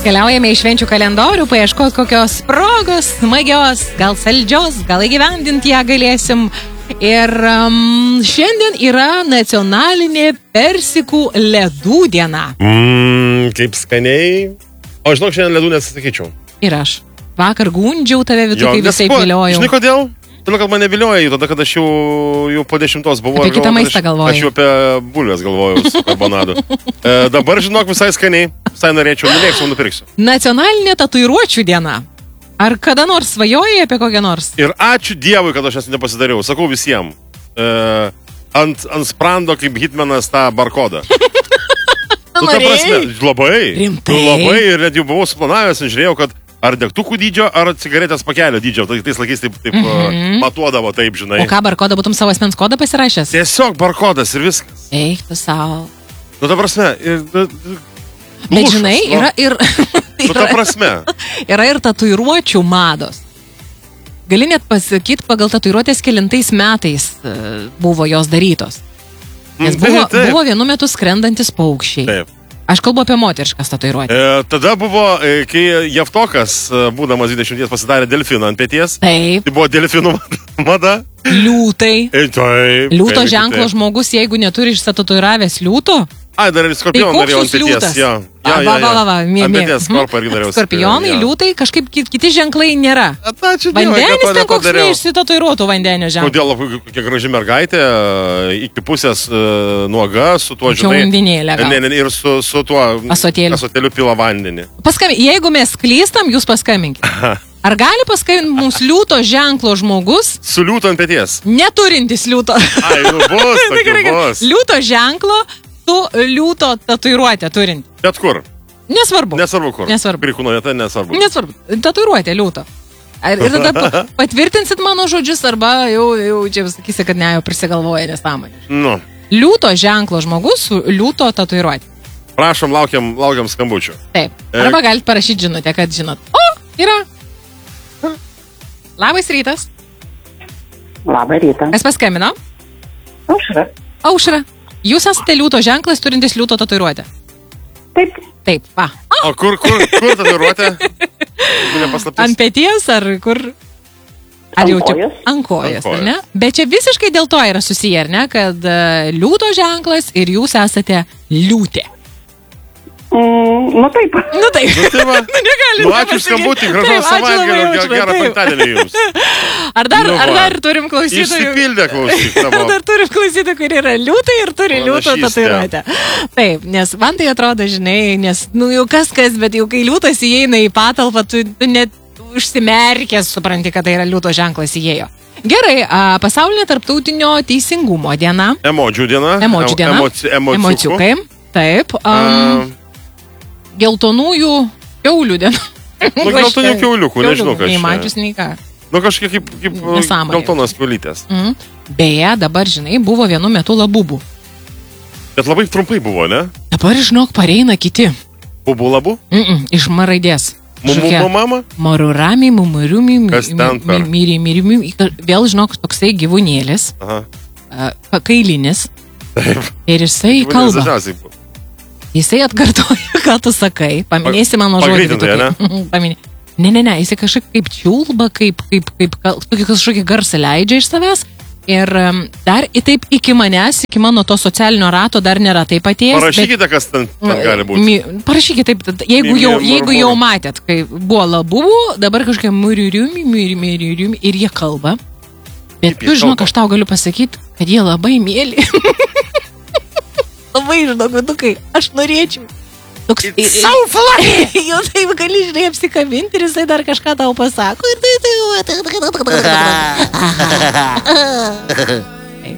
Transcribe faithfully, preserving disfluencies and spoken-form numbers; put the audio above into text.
Keliaujame į švenčių kalendorių, paieškoti kokios progos, smagios, gal saldžios, gal įgyvendinti ją galėsim. Ir um, šiandien yra nacionalinė persikų ledų diena. Mmm, kaip skaniai. O žinok, šiandien ledų nesakyčiau. Ir aš. Vakar gundžiau tave vidų, kai visai viliojau. Žinai kodėl? Todėl, kad mane vilioja, tada, kad aš jau, jau po dešimtos buvau. Apie kitą maistą galvoju. Aš jau apie bulvės galvojau su karbonadu. e, dabar, žinok, visai skaniai. Visai norėčiau, nulėksiu, nupirksiu. Nacionalinė tatuiruočių diena. Ar kada nors svajojai apie kokią nors? Ir ačiū Dievui, kad aš esu nepasidariau. Sakau visiems. E, ant, ant sprando kaip hitmenas tą barkodą. Nu, ta prasme, labai. Rimtai. Labai ir net jau buvau suplanavęs, žiūrėjau, kad ar degtukų dydžio, ar cigaretės pakelio dydžio. Tai tais laikais taip, taip mm-hmm. matuodavo, taip, žinai. O ką, barkodą būtum savo asmens kodą pasirašęs? Tiesiog barkodas ir viskas. Eik tu savo. Nu, ta prasme. Ir, Bet lūšas, žinai, nu. yra ir... Nu, ta prasme. Yra ir tatuiruočių mados. Gali net pasakyti, pagal tatuiruotės kelintais metais buvo jos darytos. Nes buvo, taip, taip. buvo vienu metu skrendantis paukščiai. Taip. Aš kalbu apie moteriškas tatuiruotės. E, tada buvo, e, kai Jevtokas, būdamas dvidešimties, pasidarė delfiną ant peties. Taip. Tai buvo delfinų mada. Liūtai. E, taip. Liūto taip, ženklo taip. žmogus, jeigu neturi išsatatuiravęs liūto. Ai, dar ir skorpioną Tai norėjau ant peties. liūtas? Ja, ja, Va, ja, va, va, va, ja. mė- Ant mė- peties skorpą irgi norėjau. Skorpionai, ja. liūtai, kažkaip ki- kiti ženklai nėra. Ačiū Dievui, Vandenis kad to ten koks nepadariau. neišsitatuiruotų vandenio ženklų. Kodėl kokia graži mergaitė, iki pusės uh, nuoga, su tuo, Čia žinai... undinėlė gal. Ne, ne, ir su, su tuo... Asotėliu. Asotėliu pila vandenį. Paskambink, jeigu mes klystam, jūs paskambinkite. Ar gali paskambinti mums liūto ženklo žmogus, Su liūtu ant peties. neturintis liūto? Ai, nu bus, tokių bus. Liūto ženklo su liūto tatuiruotė turinti. Bet kur? Nesvarbu. Nesvarbu kur. Nesvarbu. Krikūno vieta, nesvarbu. Nesvarbu. Tatuiruotė liūto. Ar, ir tada pa- patvirtinsit mano žodžius, arba jau, jau čia sakysi, kad ne, jau prisigalvoja nesąmonė. Nu, Liūto ženklo žmogus su liūto tatuiruotė. prašom, laukiam, laukiam skambučių. Taip. E- Arba galite parašyti žinutę, kad žinot. O, yra. Labas rytas. Labą rytą. Kas paskambino? Aušra. Aušra. Jūs esate liūto ženklas turintis liūto tatuiruotę. Taip, Taip, va. O kur, kur, kur tatuiruotė? Jeigu nepaslaptis. Ant peties ar kur? Ar Ant jau čia- kojos. Ant kojas, Ant ar ne? Bet čia visiškai dėl to yra susiję, ar ne? Kad uh, liūto ženklas ir jūs esate liūtė. mm, nu taip. Nu taip. Nu, tai va. Nu, negali Nu, ačiū nepasakyti. skambutį, Taip, gražaus ačiū labai, savaitgalio, Aušra, gerą taip. penktadienį jums. Ar dar, Nu, ar va. dar turim klausytojų? Išsipildė klausyk tavo. Dar turim klausytojų, kurie yra liūtai ir turi liūto Panašystė. tatuiruotę. Taip, nes man tai atrodo, žinai, nes, nu jau kas kas, bet jau kai liūtas įeina į patalpą, tu, tu net užsimerkęs supranti, kad tai yra liūto ženklas įėjo. Gerai, a, pasaulinė tarptautinio teisingumo diena. Emodžių diena. Emodžių diena. Emoci, emociukų. Emociukai. Taip. Um, geltonųjų kiaulių diena. Nu, geltonių kiauliukų, nežinau, kas Nei čia. mačius, nei ką. Nu, kažkiek kaip, kaip Nesąmonė. geltonas pilytės. Mm. Beje, dabar, žinai, buvo vienu metu labubų. Bet labai trumpai buvo, ne? Dabar, žinok, pareina kiti. Bubų labų? Mm -mm, iš M raidės. Mumu mama? Marurami, mumuriumi, Kas ten per? myri, myri, myri. Vėl, žinok, toksai gyvūnėlis, Aha. a, kailinis. Taip. Ir jisai kalba. Dažniausiai buvo. Jisai atkartoja, ką tu sakai. Paminėsi mano žodį. pagreitintai, Vytukai. Paminė. Ne, ne, ne, jisai kažkaip kaip čiulba, kaip, kaip, kaip, kaip kažkokį garsą leidžia iš savęs. Ir um, dar į taip iki manęs, iki mano to socialinio rato dar nėra taip atėjęs. Parašykite, kas ten, ten gali būti. Mi, parašykite taip, tad jeigu, Mi- mi- jau, mur- jeigu mur. jau matėt, kai buvo labubų, dabar kažkokie muririumi, muririumi ir jie kalba. Bet Kaip jie tu žinok, kalba? aš tau galiu pasakyti, kad jie labai mėly. Labai žinok, vidukai, aš norėčiau. Toks, It's so fluffy! jau taip gali, žinai, apsikabinti ir jisai dar kažką tau pasako. Ir tai, tai, tai,